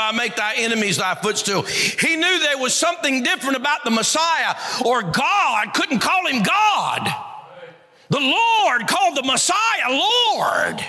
I make thy enemies thy footstool. He knew there was something different about the Messiah, or God couldn't call him God. The Lord called the Messiah Lord.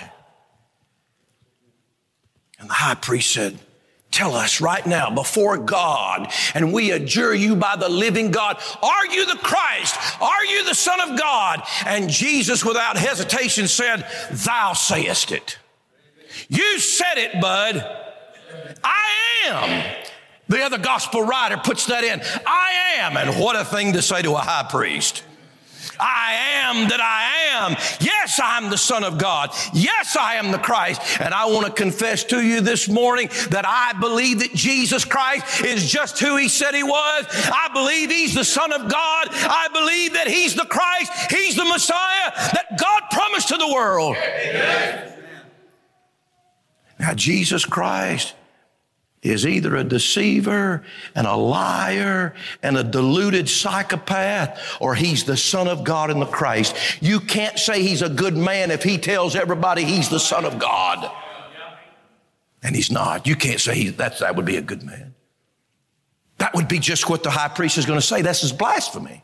And the high priest said, tell us right now before God, and we adjure you by the living God, are you the Christ? Are you the Son of God? And Jesus, without hesitation, said, thou sayest it. You said it, bud. I am. The other gospel writer puts that in. I am. And what a thing to say to a high priest. I am that I am. Yes, I'm the Son of God. Yes, I am the Christ. And I want to confess to you this morning that I believe that Jesus Christ is just who he said he was. I believe he's the Son of God. I believe that he's the Christ. He's the Messiah that God promised to the world. Amen. Now, Jesus Christ is either a deceiver and a liar and a deluded psychopath, or he's the Son of God and the Christ. You can't say he's a good man if he tells everybody he's the Son of God. And he's not. You can't say that would be a good man. That would be just what the high priest is going to say. That's his blasphemy.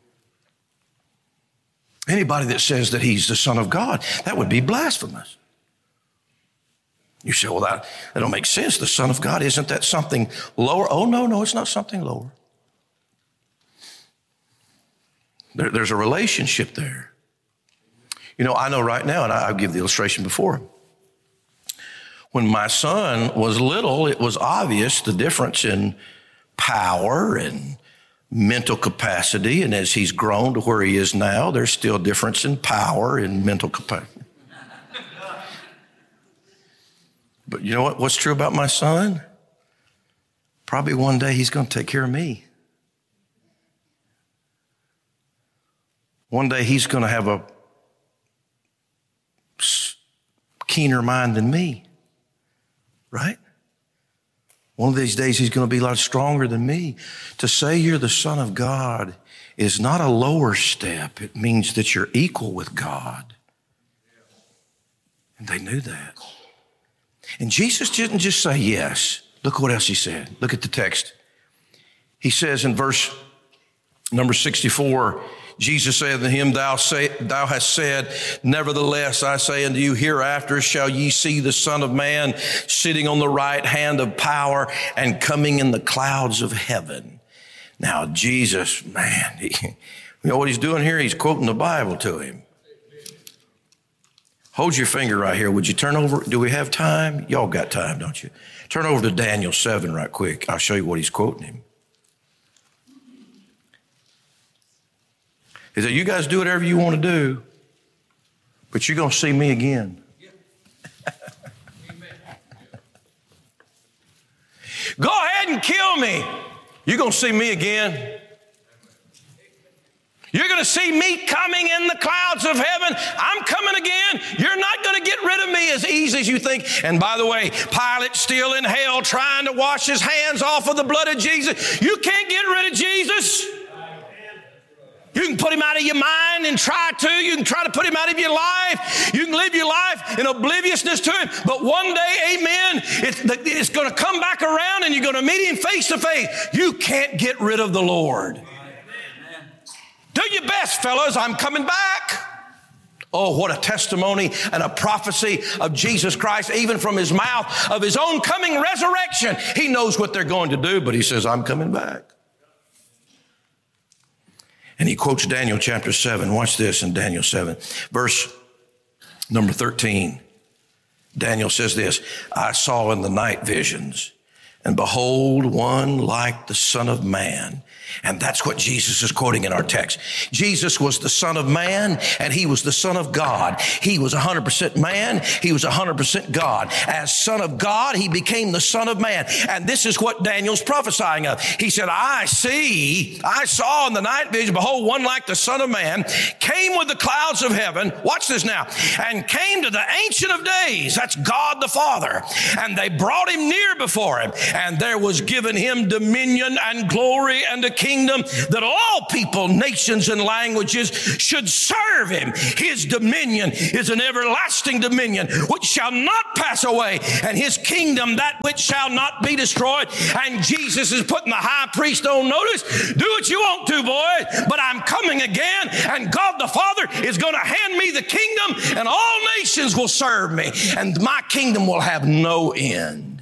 Anybody that says that he's the Son of God, that would be blasphemous. You say, well, that don't make sense. The Son of God, isn't that something lower? Oh, no, it's not something lower. There's a relationship there. You know, I know right now, and I'll give the illustration before. When my son was little, it was obvious the difference in power and mental capacity. And as he's grown to where he is now, there's still a difference in power and mental capacity. But you know what? What's true about my son? Probably one day he's going to take care of me. One day he's going to have a keener mind than me, right? One of these days he's going to be a lot stronger than me. To say you're the Son of God is not a lower step. It means that you're equal with God. And they knew that. And Jesus didn't just say yes. Look what else he said. Look at the text. He says in verse number 64, Jesus said to him, thou hast said, nevertheless, I say unto you, hereafter shall ye see the Son of Man sitting on the right hand of power and coming in the clouds of heaven. Now, Jesus, man, you know what he's doing here? He's quoting the Bible to him. Hold your finger right here. Would you turn over? Do we have time? Y'all got time, don't you? Turn over to Daniel 7 right quick. I'll show you what he's quoting him. He said, you guys do whatever you want to do, but you're going to see me again. Go ahead and kill me. You're going to see me again. You're going to see me coming in the clouds of heaven. I'm coming again. You're not going to get rid of me as easy as you think. And by the way, Pilate's still in hell trying to wash his hands off of the blood of Jesus. You can't get rid of Jesus. You can put him out of your mind and try to. You can try to put him out of your life. You can live your life in obliviousness to him. But one day, amen, it's going to come back around and you're going to meet him face to face. You can't get rid of the Lord. Do your best, fellas. I'm coming back. Oh, what a testimony and a prophecy of Jesus Christ, even from his mouth, of his own coming resurrection. He knows what they're going to do, but he says, I'm coming back. And he quotes Daniel chapter 7. Watch this in Daniel 7, verse number 13. Daniel says this, I saw in the night visions, and behold, one like the Son of Man. And that's what Jesus is quoting in our text. Jesus was the Son of Man, and he was the Son of God. He was 100% man. He was 100% God. As Son of God, he became the Son of Man. And this is what Daniel's prophesying of. He said, I saw in the night vision, behold, one like the Son of Man came with the clouds of heaven. Watch this now. And came to the Ancient of Days. That's God the Father. And they brought him near before him. And there was given him dominion and glory and a kingdom that all people, nations, and languages should serve him. His dominion is an everlasting dominion which shall not pass away, and his kingdom that which shall not be destroyed. And Jesus is putting the high priest on notice. Do what you want to, boys, but I'm coming again, and God the Father is going to hand me the kingdom, and all nations will serve me, and my kingdom will have no end.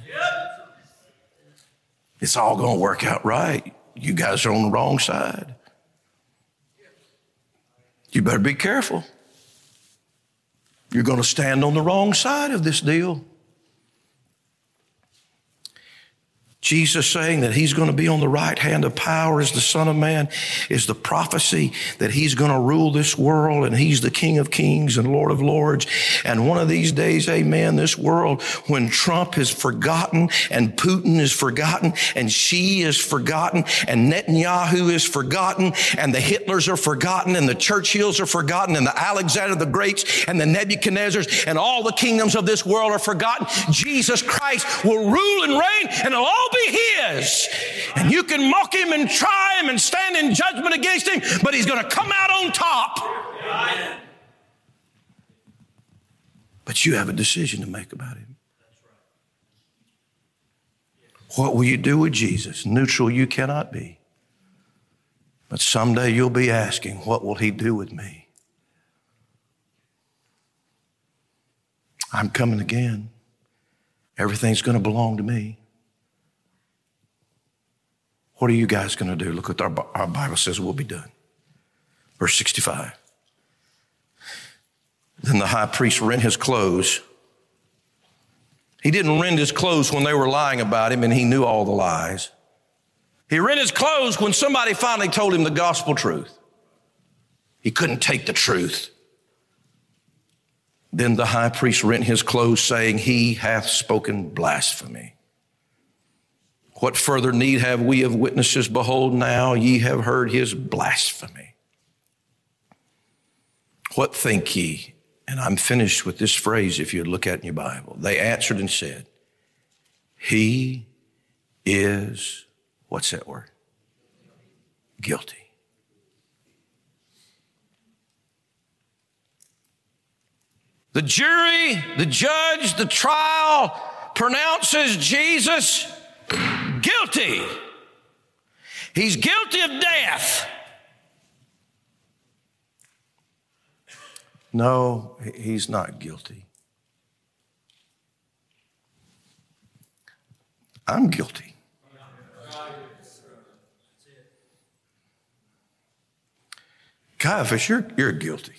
It's all going to work out right. You guys are on the wrong side. You better be careful. You're going to stand on the wrong side of this deal. Jesus saying that he's going to be on the right hand of power as the Son of Man is the prophecy that he's going to rule this world, and he's the King of Kings and Lord of Lords. And one of these days, amen, this world, when Trump is forgotten and Putin is forgotten and Xi is forgotten and Netanyahu is forgotten and the Hitlers are forgotten and the Churchills are forgotten and the Alexander the Greats and the Nebuchadnezzars and all the kingdoms of this world are forgotten, Jesus Christ will rule and reign, and it'll all be his. And you can mock him and try him and stand in judgment against him, but he's going to come out on top. But you have a decision to make about him. What will you do with Jesus? Neutral you cannot be. But someday you'll be asking, what will he do with me? I'm coming again. Everything's going to belong to me. What are you guys going to do? Look what our Bible says will be done. Verse 65. Then the high priest rent his clothes. He didn't rend his clothes when they were lying about him and he knew all the lies. He rent his clothes when somebody finally told him the gospel truth. He couldn't take the truth. Then the high priest rent his clothes, saying, he hath spoken blasphemy. What further need have we of witnesses? Behold, now ye have heard his blasphemy. What think ye? And I'm finished with this phrase if you'd look at it in your Bible. They answered and said, he is, what's that word? Guilty. The jury, the judge, the trial pronounces Jesus guilty. He's guilty of death. No, he's not guilty. I'm guilty. Caiaphas, you're guilty.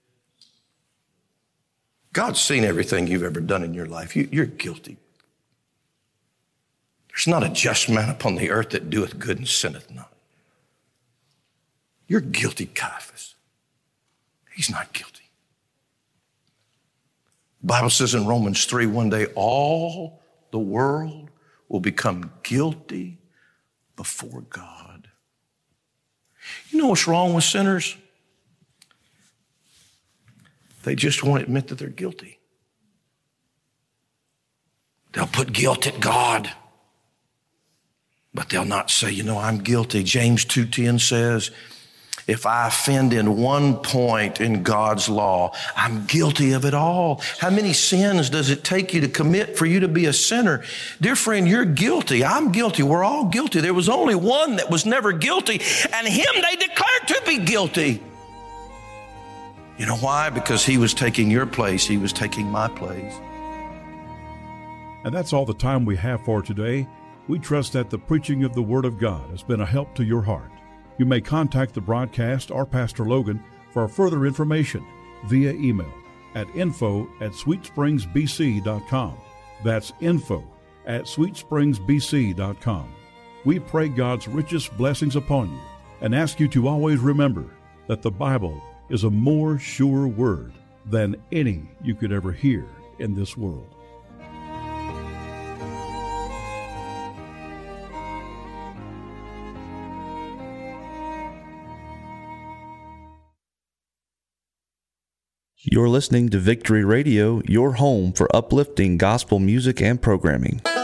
God's seen everything you've ever done in your life. You're guilty. There's not a just man upon the earth that doeth good and sinneth not. You're guilty, Caiaphas. He's not guilty. The Bible says in Romans 3, one day all the world will become guilty before God. You know what's wrong with sinners? They just won't admit that they're guilty. They'll put guilt at God. But they'll not say, I'm guilty. James 2:10 says, if I offend in one point in God's law, I'm guilty of it all. How many sins does it take you to commit for you to be a sinner? Dear friend, you're guilty. I'm guilty. We're all guilty. There was only one that was never guilty, and him they declared to be guilty. You know why? Because he was taking your place. He was taking my place. And that's all the time we have for today. We trust that the preaching of the Word of God has been a help to your heart. You may contact the broadcast or Pastor Logan for further information via email at info@sweetspringsbc.com. That's info@sweetspringsbc.com. We pray God's richest blessings upon you and ask you to always remember that the Bible is a more sure word than any you could ever hear in this world. You're listening to Victory Radio, your home for uplifting gospel music and programming.